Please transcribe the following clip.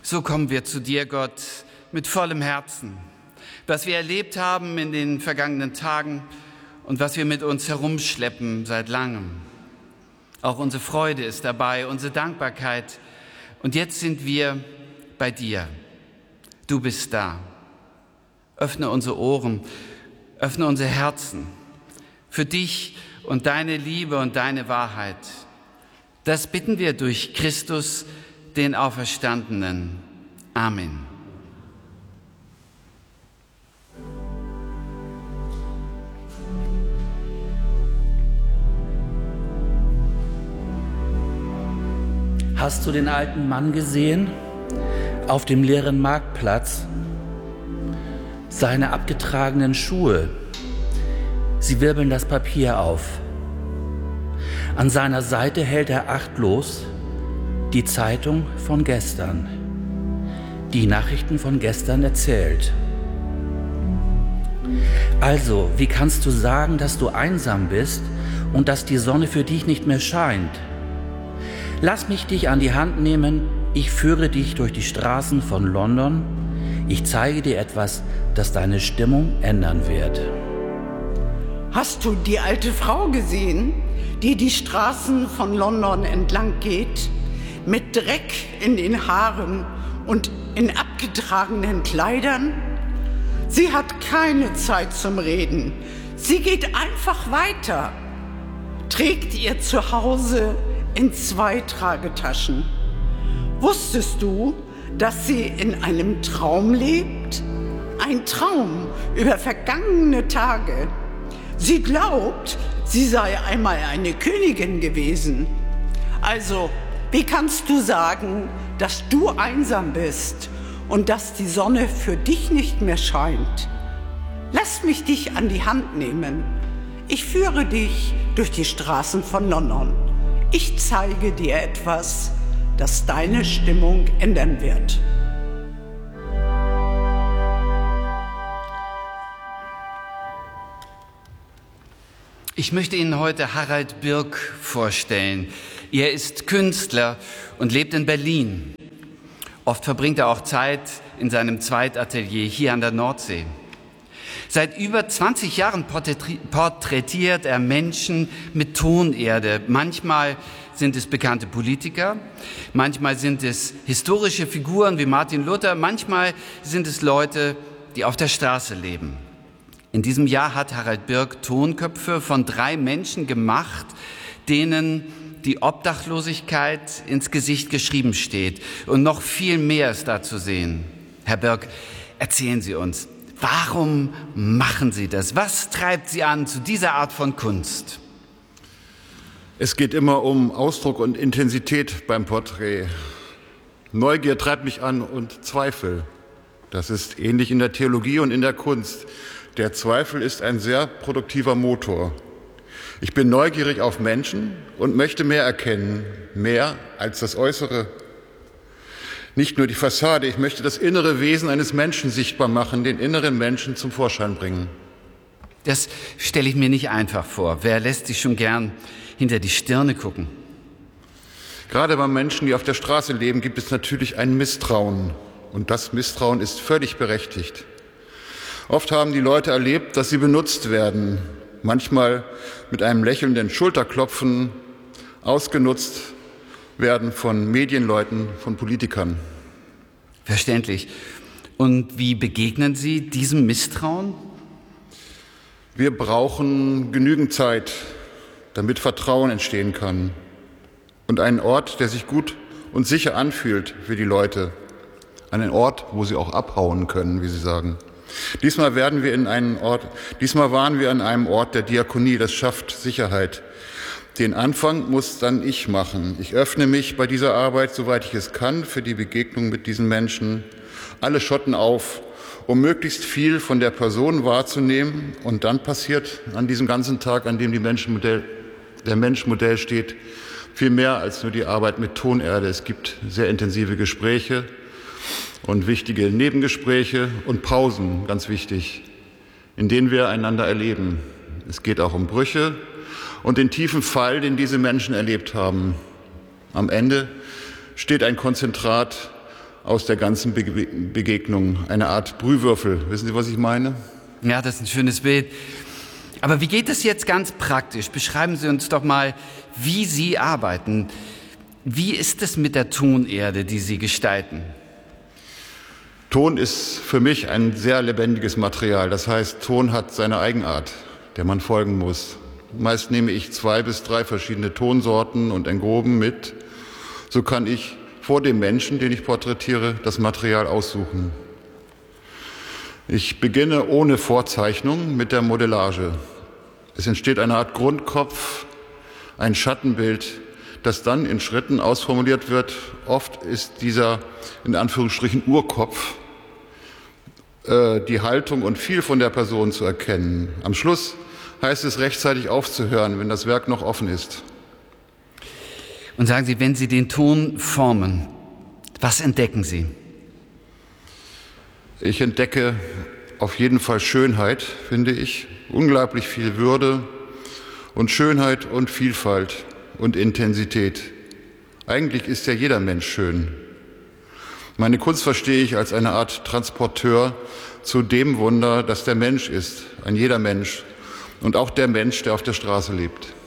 So kommen wir zu dir, Gott, mit vollem Herzen. Was wir erlebt haben in den vergangenen Tagen und was wir mit uns herumschleppen seit langem. Auch unsere Freude ist dabei, unsere Dankbarkeit. Und jetzt sind wir bei dir. Du bist da. Öffne unsere Ohren, öffne unsere Herzen für dich und deine Liebe und deine Wahrheit. Das bitten wir durch Christus, den Auferstandenen. Amen. Hast du den alten Mann gesehen auf dem leeren Marktplatz? Seine abgetragenen Schuhe, sie wirbeln das Papier auf. An seiner Seite hält er achtlos die Zeitung von gestern, die Nachrichten von gestern erzählt. Also, wie kannst du sagen, dass du einsam bist und dass die Sonne für dich nicht mehr scheint? Lass mich dich an die Hand nehmen, ich führe dich durch die Straßen von London. Ich zeige dir etwas, das deine Stimmung ändern wird. Hast du die alte Frau gesehen, die die Straßen von London entlang geht, mit Dreck in den Haaren und in abgetragenen Kleidern? Sie hat keine Zeit zum Reden. Sie geht einfach weiter, trägt ihr Zuhause in 2 Tragetaschen. Wusstest du, dass sie in einem Traum lebt? Ein Traum über vergangene Tage. Sie glaubt, sie sei einmal eine Königin gewesen. Also, wie kannst du sagen, dass du einsam bist und dass die Sonne für dich nicht mehr scheint? Lass mich dich an die Hand nehmen. Ich führe dich durch die Straßen von London. Ich zeige dir etwas, das deine Stimmung ändern wird. Ich möchte Ihnen heute Harald Birk vorstellen. Er ist Künstler und lebt in Berlin. Oft verbringt er auch Zeit in seinem Zweitatelier hier an der Nordsee. Seit über 20 Jahren porträtiert er Menschen mit Tonerde. Manchmal sind es bekannte Politiker, manchmal sind es historische Figuren wie Martin Luther, manchmal sind es Leute, die auf der Straße leben. In diesem Jahr hat Harald Birk Tonköpfe von 3 Menschen gemacht, denen die Obdachlosigkeit ins Gesicht geschrieben steht. Und noch viel mehr ist da zu sehen. Herr Birk, erzählen Sie uns, warum machen Sie das? Was treibt Sie an zu dieser Art von Kunst? Es geht immer um Ausdruck und Intensität beim Porträt. Neugier treibt mich an und Zweifel. Das ist ähnlich in der Theologie und in der Kunst. Der Zweifel ist ein sehr produktiver Motor. Ich bin neugierig auf Menschen und möchte mehr erkennen, mehr als das Äußere. Nicht nur die Fassade, ich möchte das innere Wesen eines Menschen sichtbar machen, den inneren Menschen zum Vorschein bringen. Das stelle ich mir nicht einfach vor. Wer lässt sich schon gern hinter die Stirne gucken? Gerade bei Menschen, die auf der Straße leben, gibt es natürlich ein Misstrauen. Und das Misstrauen ist völlig berechtigt. Oft haben die Leute erlebt, dass sie benutzt werden, manchmal mit einem lächelnden Schulterklopfen ausgenutzt werden von Medienleuten, von Politikern. Verständlich. Und wie begegnen Sie diesem Misstrauen? Wir brauchen genügend Zeit, damit Vertrauen entstehen kann. Und einen Ort, der sich gut und sicher anfühlt für die Leute. Einen Ort, wo sie auch abhauen können, wie Sie sagen. Diesmal waren wir an einem Ort der Diakonie, das schafft Sicherheit. Den Anfang muss dann ich machen. Ich öffne mich bei dieser Arbeit, soweit ich es kann, für die Begegnung mit diesen Menschen. Alle Schotten auf, um möglichst viel von der Person wahrzunehmen. Und dann passiert an diesem ganzen Tag, an dem der Mensch Modell steht, viel mehr als nur die Arbeit mit Tonerde. Es gibt sehr intensive Gespräche und wichtige Nebengespräche und Pausen, ganz wichtig, in denen wir einander erleben. Es geht auch um Brüche und den tiefen Fall, den diese Menschen erlebt haben. Am Ende steht ein Konzentrat aus der ganzen Begegnung, eine Art Brühwürfel. Wissen Sie, was ich meine? Ja, das ist ein schönes Bild. Aber wie geht es jetzt ganz praktisch? Beschreiben Sie uns doch mal, wie Sie arbeiten. Wie ist es mit der Tonerde, die Sie gestalten? Ton ist für mich ein sehr lebendiges Material. Das heißt, Ton hat seine Eigenart, der man folgen muss. Meist nehme ich 2 bis 3 verschiedene Tonsorten und Engroben mit. So kann ich vor dem Menschen, den ich porträtiere, das Material aussuchen. Ich beginne ohne Vorzeichnung mit der Modellage. Es entsteht eine Art Grundkopf, ein Schattenbild, das dann in Schritten ausformuliert wird. Oft ist dieser, in Anführungsstrichen, Urkopf, die Haltung und viel von der Person zu erkennen. Am Schluss heißt es, rechtzeitig aufzuhören, wenn das Werk noch offen ist. Und sagen Sie, wenn Sie den Ton formen, was entdecken Sie? Ich entdecke auf jeden Fall Schönheit, finde ich, unglaublich viel Würde und Schönheit und Vielfalt und Intensität. Eigentlich ist ja jeder Mensch schön. Meine Kunst verstehe ich als eine Art Transporteur zu dem Wunder, das der Mensch ist, ein jeder Mensch und auch der Mensch, der auf der Straße lebt.